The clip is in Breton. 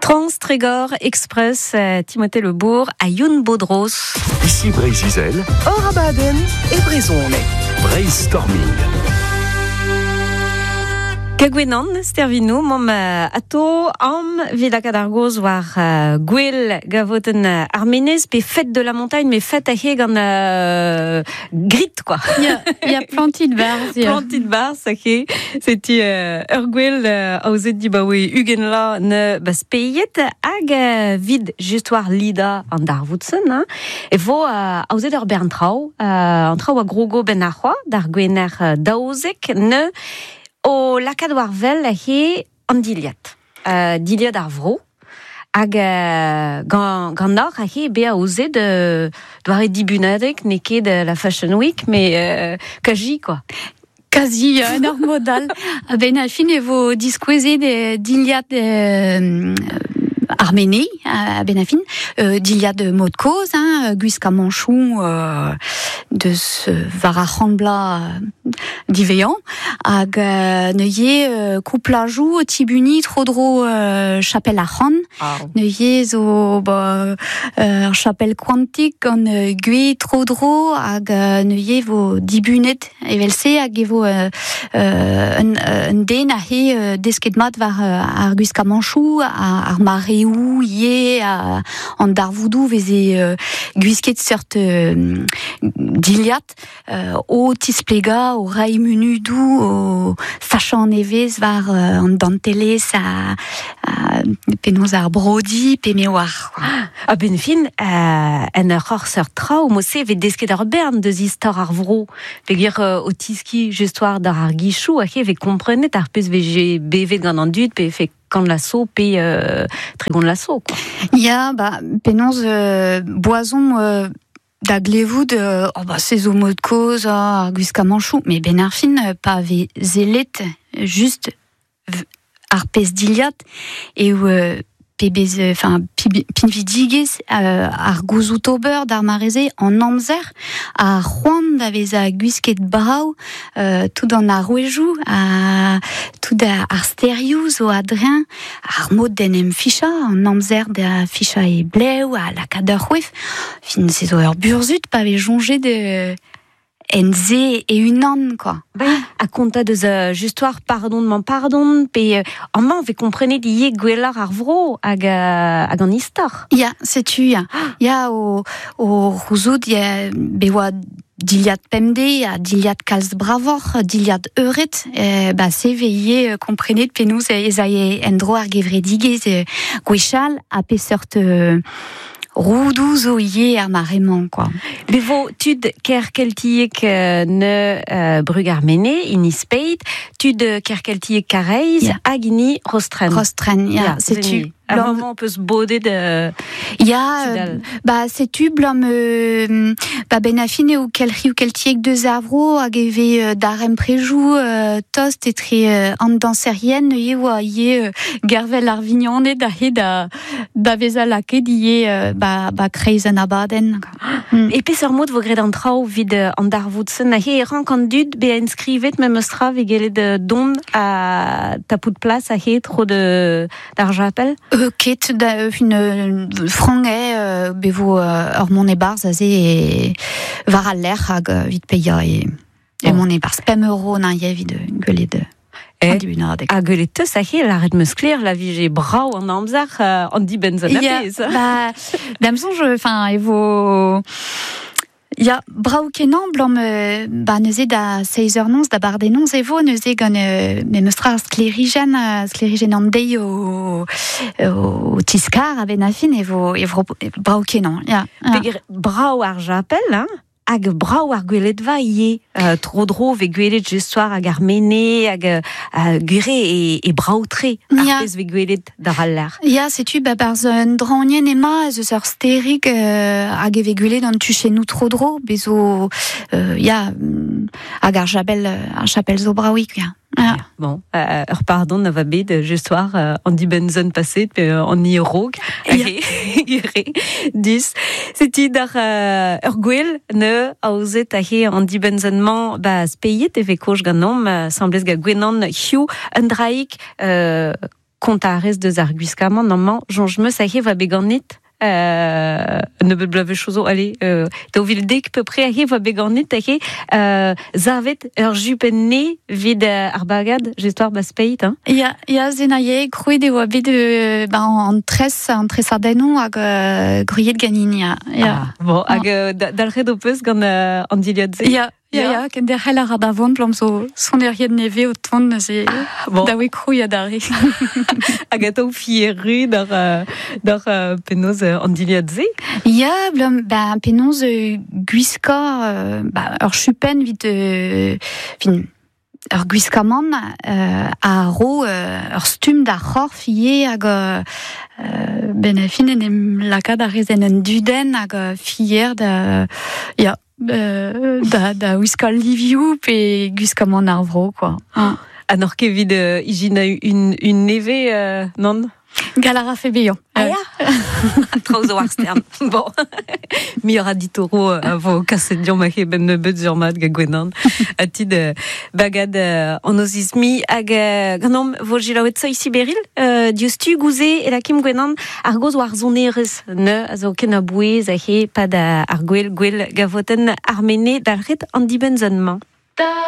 Trans-Trégor Express, Timothée Lebourg, à Youn Bodros. Ici Brésil, Orabaden et Brézonne. Brainstorming. Gagwenan, stervino, mom ato, am, vila kadargoz war gwell gavoten arménez, pe fête de la montagne, mais fête à hegan grit, quoi. Il y a planté de bars. Planté de bars, ça qui c'était gwell auzet di bawe ugenla ne bas payet hag vid just war lida an darvoutsen, hein. Et vo auzet ur berntrau, an trau a grogo ben arroa, dar gwener daozek ne o lakad war vel an diliat. Diliat ar vro. Hag gant nor be a oze de doare dibunadek ne ket de la Fashion Week, mais kaji, quoi. Quasi un modal. Ben a fin evo diskweze de diliat arménie à Benafine, d'il y a de mots de cause, hein, Guisca Manchou, de ce varachambla d'Ivéan, ag neuillet couplajou tibuni trop drôle chapelle à Han, neuillet zo chapelle quantique en gui trop drôle ag neuillet vo dibunet evelse ag evo un den a he deskedmat var ar Guisca Manchou ar mare où yé en darvoudou veze guisket sort diliat au tisplega au raimunudou au fashion nevez var en danteles a penos ar brodi pemewar. Ah ben fin en ur sort trau mose ve desket ar bern deus istor ar vro vegir o tiski justoire d'ar ar guichou a ve komprenet ar peus vege bevet gant an dud pe fe quand l'assaut paye très bon l'assaut, quoi. Ya penons boison d'aglevoud ces homos de cause Guisca Manchou, mais Benarfin pas ave zélet juste arpes diliat et pebez pinvidiges ar gouzoutober d'ar mareze en amzer a Juan d'avez a guisket brau tout dans ar rouejou a tout ar stériouz o adrien ar mod d'enem ficha en amzer da ficha e bleu a la kader ouef fin se zo ur burzut pa ave jonge de NZ et une an, quoi. À compte de justoire pardon, pe en man ve comprene di gwelar ar vro hag an istor. Ya, setu ya. Ya o rouzout ya bewa diliat pemde, a diliat kalz bravor, diliat euret, se veillé comprenet penos ezaie endro ar gevredigez gwechal a pe sort roudou zo yé ar marement, quoi. Bevo tud kerkeltiek ne brug arméné, in ispeit, tud kerkeltiek kareiz, hag ini rostren. Rostren, ya, setu. À un moment, on peut se bauder de... c'est-tu blom benafine ou keltiek de zavro hag eve darem prejou tost etre an danserienne ye gervel ar vignonne da veza lake di kreiz an abaden. Et pe sur mod vo gred an trao vid an darvoutsen a he rankandud be inscrivet me meustra ve gelet de don a tapout place a he tro d'ar japel. Ket une frange bevo ur mon ebar zaze var al l'air hag vite peya et mon ebar spam euro na ye vide guelet a guelet teus a he la red muskler la vige brau en amzar an di benzon apez. Damson evo ya brau kenan blom neuze da 6h11 da bardenons evo neuze gant me meustra sclérigen an dei o tiskar a benafin evo brau kenan ya. Brau ar japel, hein? Hag brau ar gwelet va ye tro dro ve gwelet justoire hag ar mene hag gure e brau tre ar pez ve gwelet d'ar al l'air. Ya, setu barz un dranien ema eus ur sterig hag ve gwelet an tuchenou tro dro bezo hag ar chapel zo braouik, ya. Ah. Bon, pardon, na va bet justoire an di benzon paset an ni rog gure dus seti dar ur gwell ne aozet a he an di benzonman speyet e ve koch gant nom semblez ga gwenan hiu un draik kontarez deus ar guiskaman, normalement, jonge meus a va beganit, ne bet blave chozo, allez, da vil dek peu près a va beganit, zavet jupen ne vid ar bagad, j'histoire bas peit, hein? Ya zenaie, krouet de oa bet an tres ardenno hag gruyet ganin, ya. Bon, hag dalred o peus gant an diliad ze? Ja, ken der hell ar davon, plom so son ried neve o ton, da oe krouet dare. Hag a tau fieru dar penoz an diliad ze? Ya, blom, penoz guiska, ur chupen vid ur guiskaman a ro ur stum da c'hor fiye hag ben a fin en em lakad a rezen en duden hag fiyer da wiskal liviou pe guiskaman ar vro, quoi. Anor ket vid ijin une neve, non? Galara fe beyon. Ah ya? Traoz o ar stern. Bon. Mi ur aditoro vo kasedion ma ket ben nebeut sur mat ga gwenan. A tid bagad an ozizmi hag ganom vo jilaouet so isi beril diostu gouze e la kim gwenan ar goz war zonerez ne a zo ken a bouez a he pad ar gwell gavoten armene dalret an diben zon man.